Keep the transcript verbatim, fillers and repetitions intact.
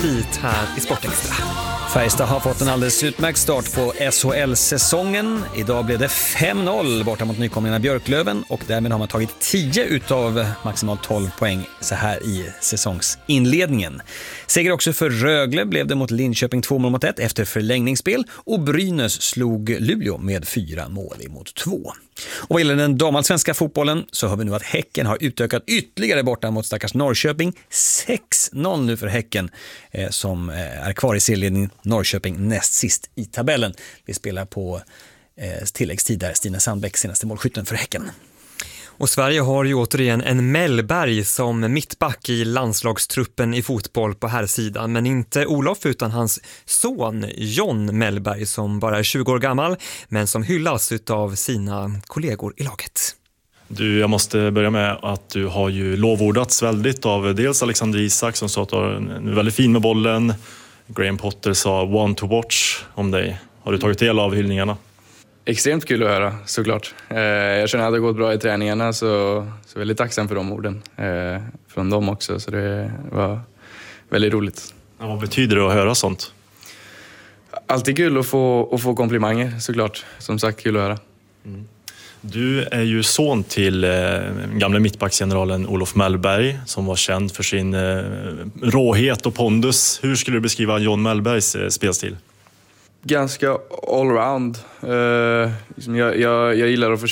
hit här i Sportextra. Färjestad har fått en alldeles utmärkt start på S H L-säsongen. Idag blev det fem noll borta mot nykomlingarna Björklöven och därmed har man tagit tio utav maximalt tolv poäng så här i säsongsinledningen. Seger också för Rögle blev det mot Linköping två mål mot ett efter förlängningsspel och Brynäs slog Luleå med fyra mål emot två. Och vad gäller den damallsvenska fotbollen så hör vi nu att Häcken har utökat ytterligare borta mot stackars Norrköping. sex noll nu för Häcken eh, som eh, är kvar i serieledningen. Norrköping näst sist i tabellen. Vi spelar på eh, tilläggstid där Stina Sandbäck senaste målskytten för Häcken. Och Sverige har ju återigen en Mellberg som mittback i landslagstruppen i fotboll på här sidan. Men inte Olof utan hans son John Mellberg som bara är tjugo år gammal men som hyllas av sina kollegor i laget. Du, jag måste börja med att du har ju lovordats väldigt av dels Alexander Isak som sa att du är väldigt fin med bollen. Graham Potter sa one to watch om dig. Har du tagit del av hyllningarna? Extremt kul att höra, såklart. Eh, jag känner att det har gått bra i träningarna så, så väldigt tacksam för de orden. Eh, från dem också, så det var väldigt roligt. Ja, vad betyder det att höra sånt? Alltid kul att få, att få komplimanger, såklart. Som sagt, kul att höra. Mm. Du är ju son till eh, gamla mittbacksgeneralen Olof Mellberg som var känd för sin eh, råhet och pondus. Hur skulle du beskriva John Mellbergs eh, spelstil? Ganska allround. Uh, liksom jag, jag, jag gillar att försöka